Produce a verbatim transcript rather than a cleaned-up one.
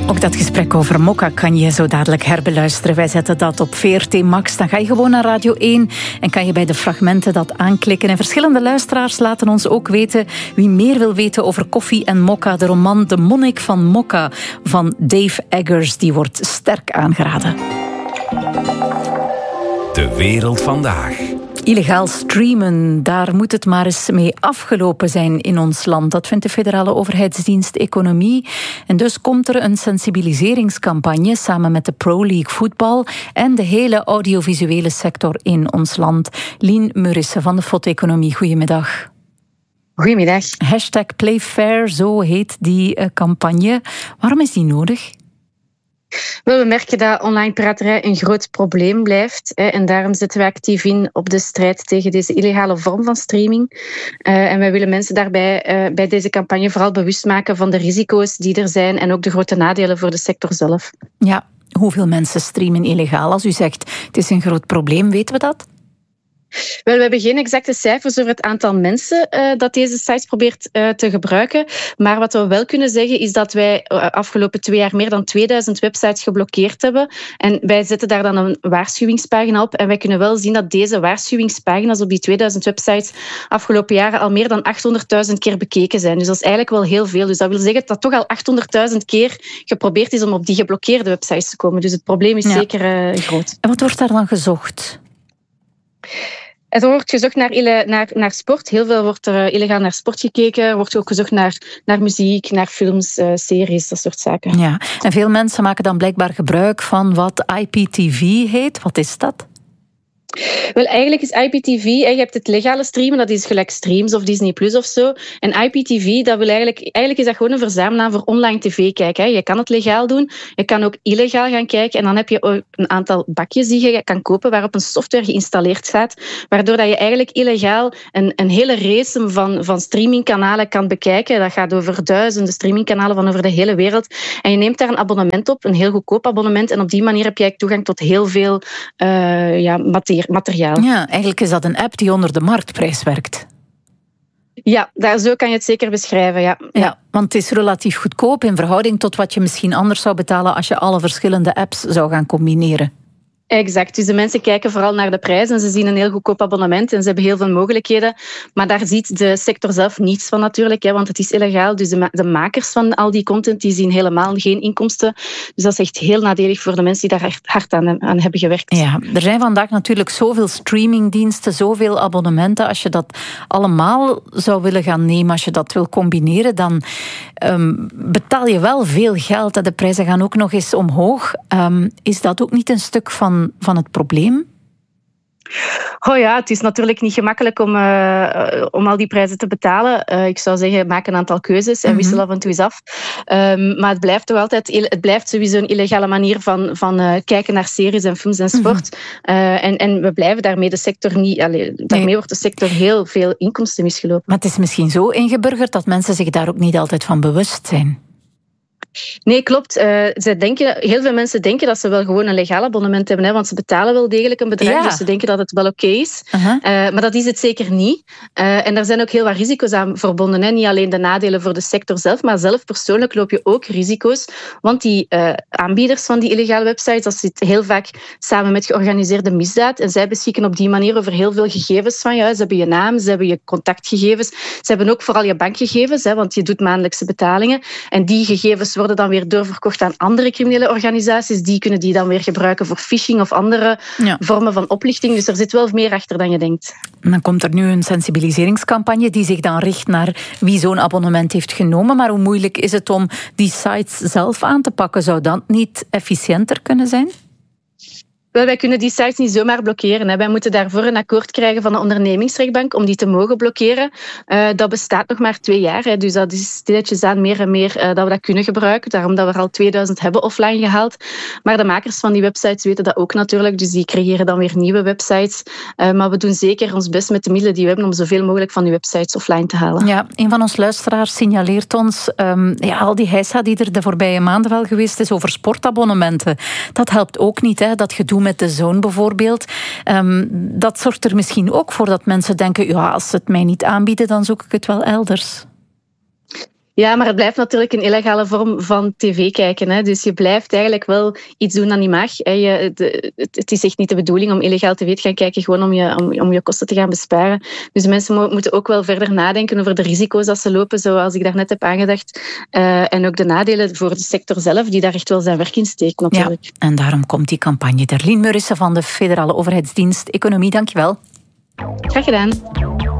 Ook dat gesprek over Mokka kan je zo dadelijk herbeluisteren. Wij zetten dat op V R T Max. Dan ga je gewoon naar Radio één en kan je bij de fragmenten dat aanklikken. En verschillende luisteraars laten ons ook weten wie meer wil weten over koffie en mokka. De roman De Monnik van Mokka van Dave Eggers, die wordt sterk aangeraden. De wereld vandaag. Illegaal streamen, daar moet het maar eens mee afgelopen zijn in ons land. Dat vindt de federale overheidsdienst Economie. En dus komt er een sensibiliseringscampagne samen met de Pro League voetbal en de hele audiovisuele sector in ons land. Lien Murissen van de F O D Economie, goedemiddag. Goedemiddag. Hashtag Playfair, zo heet die uh, campagne. Waarom is die nodig? Wel, we merken dat online piraterij een groot probleem blijft. Hè, en daarom zetten we actief in op de strijd tegen deze illegale vorm van streaming. Uh, en wij willen mensen daarbij uh, bij deze campagne vooral bewust maken van de risico's die er zijn en ook de grote nadelen voor de sector zelf. Ja, hoeveel mensen streamen illegaal? Als u zegt het is een groot probleem, weten we dat? Wel, we hebben geen exacte cijfers over het aantal mensen uh, dat deze sites probeert uh, te gebruiken. Maar wat we wel kunnen zeggen is dat wij uh, afgelopen twee jaar meer dan tweeduizend websites geblokkeerd hebben. En wij zetten daar dan een waarschuwingspagina op. En wij kunnen wel zien dat deze waarschuwingspagina's op die tweeduizend websites afgelopen jaren al meer dan achthonderdduizend keer bekeken zijn. Dus dat is eigenlijk wel heel veel. Dus dat wil zeggen dat toch al achthonderdduizend keer geprobeerd is om op die geblokkeerde websites te komen. Dus het probleem is ja. zeker uh, groot. En wat wordt daar dan gezocht? Er wordt gezocht naar, naar, naar sport. Heel veel wordt er illegaal naar sport gekeken. Er wordt ook gezocht naar, naar muziek, naar films, uh, series, dat soort zaken. Ja. En veel mensen maken dan blijkbaar gebruik van wat I P T V heet. Wat is dat? Wel, eigenlijk is I P T V, je hebt het legale streamen, dat is gelijk Streams of Disney Plus of zo. En I P T V, dat wil eigenlijk, eigenlijk is dat gewoon een verzamelnaam voor online tv kijken. Je kan het legaal doen, je kan ook illegaal gaan kijken en dan heb je ook een aantal bakjes die je kan kopen waarop een software geïnstalleerd staat, waardoor dat je eigenlijk illegaal een, een hele race van, van streamingkanalen kan bekijken. Dat gaat over duizenden streamingkanalen van over de hele wereld. En je neemt daar een abonnement op, een heel goedkoop abonnement, en op die manier heb je toegang tot heel veel uh, ja, materie. materiaal. Ja, eigenlijk is dat een app die onder de marktprijs werkt. Ja, daar, zo kan je het zeker beschrijven. Ja. Ja, want het is relatief goedkoop in verhouding tot wat je misschien anders zou betalen als je alle verschillende apps zou gaan combineren. Exact. Dus de mensen kijken vooral naar de prijs en ze zien een heel goedkoop abonnement en ze hebben heel veel mogelijkheden. Maar daar ziet de sector zelf niets van natuurlijk, hè, want het is illegaal. Dus de, ma- de makers van al die content die zien helemaal geen inkomsten. Dus dat is echt heel nadelig voor de mensen die daar echt hard aan, aan hebben gewerkt. Ja, er zijn vandaag natuurlijk zoveel streamingdiensten, zoveel abonnementen. Als je dat allemaal zou willen gaan nemen, als je dat wil combineren, dan um, betaal je wel veel geld. En de prijzen gaan ook nog eens omhoog. Um, is dat ook niet een stuk van van het probleem? Oh ja, het is natuurlijk niet gemakkelijk om, uh, om al die prijzen te betalen. Uh, ik zou zeggen, maak een aantal keuzes en wissel af en toe eens af. Um, maar het blijft toch altijd, het blijft sowieso een illegale manier van, van uh, kijken naar series en films en sport. Mm-hmm. Uh, en, en we blijven daarmee de sector niet, allee, daarmee nee. wordt de sector heel veel inkomsten misgelopen. Maar het is misschien zo ingeburgerd dat mensen zich daar ook niet altijd van bewust zijn. Nee, klopt. Uh, ze denken, heel veel mensen denken dat ze wel gewoon een legaal abonnement hebben, hè, want ze betalen wel degelijk een bedrag, ja. dus ze denken dat het wel oké okay is. Uh-huh. Uh, maar dat is het zeker niet. Uh, en daar zijn ook heel wat risico's aan verbonden. Hè. Niet alleen de nadelen voor de sector zelf, maar zelf persoonlijk loop je ook risico's. Want die uh, aanbieders van die illegale websites, dat zit heel vaak samen met georganiseerde misdaad. En zij beschikken op die manier over heel veel gegevens van jou. Ze hebben je naam, ze hebben je contactgegevens. Ze hebben ook vooral je bankgegevens, hè, want je doet maandelijkse betalingen. En die gegevens worden dan weer doorverkocht aan andere criminele organisaties. Die kunnen die dan weer gebruiken voor phishing of andere ja. vormen van oplichting. Dus er zit wel meer achter dan je denkt. En dan komt er nu een sensibiliseringscampagne die zich dan richt naar wie zo'n abonnement heeft genomen. Maar hoe moeilijk is het om die sites zelf aan te pakken? Zou dat niet efficiënter kunnen zijn? Wel, wij kunnen die sites niet zomaar blokkeren. Hè. Wij moeten daarvoor een akkoord krijgen van de ondernemingsrechtbank om die te mogen blokkeren. Uh, dat bestaat nog maar twee jaar. Hè. Dus dat is stilletjes aan meer en meer uh, dat we dat kunnen gebruiken. Daarom dat we er al tweeduizend hebben offline gehaald. Maar de makers van die websites weten dat ook natuurlijk. Dus die creëren dan weer nieuwe websites. Uh, maar we doen zeker ons best met de middelen die we hebben om zoveel mogelijk van die websites offline te halen. Ja, een van ons luisteraars signaleert ons um, ja, al die heisa die er de voorbije maanden wel geweest is over sportabonnementen. Dat helpt ook niet, hè, dat gedoe met de Zone bijvoorbeeld. Um, dat zorgt er misschien ook voor dat mensen denken, ja, als ze het mij niet aanbieden, dan zoek ik het wel elders. Ja, maar het blijft natuurlijk een illegale vorm van tv kijken. Hè. Dus je blijft eigenlijk wel iets doen dat niet mag. Hè. Je, de, het is echt niet de bedoeling om illegaal tv te gaan kijken, gewoon om je, om, om je kosten te gaan besparen. Dus mensen mo- moeten ook wel verder nadenken over de risico's dat ze lopen, zoals ik daarnet heb aangedacht. Uh, en ook de nadelen voor de sector zelf, die daar echt wel zijn werk in steekt natuurlijk. Ja, en daarom komt die campagne. Darlien Murissen van de Federale Overheidsdienst Economie, dankjewel. Graag gedaan.